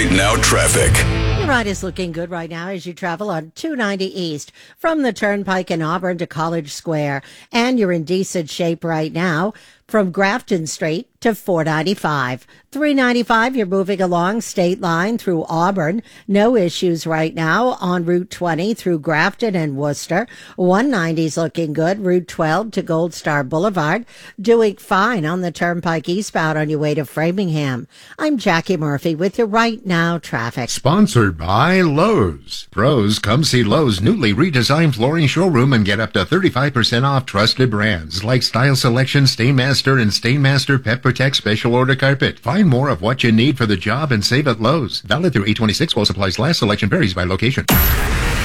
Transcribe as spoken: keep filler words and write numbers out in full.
Right Now traffic. Your ride is looking good right now as you travel on two ninety East from the Turnpike in Auburn to College Square. And you're in decent shape right now from Grafton Street to four ninety-five. three ninety-five, you're moving along State Line through Auburn. No issues right now on Route twenty through Grafton and Worcester. one ninety's looking good. Route twelve to Gold Star Boulevard. Doing fine on the Turnpike eastbound on your way to Framingham. I'm Jackie Murphy with your Right Now traffic. Sponsored by Lowe's. Pros, come see Lowe's newly redesigned flooring showroom and get up to thirty-five percent off trusted brands like Style Selection, Stainmaster, and Stainmaster Pet Protect Special Order Carpet. Find more of what you need for the job and save at Lowe's. Valid through eight twenty-six while supplies last. Selection varies by location.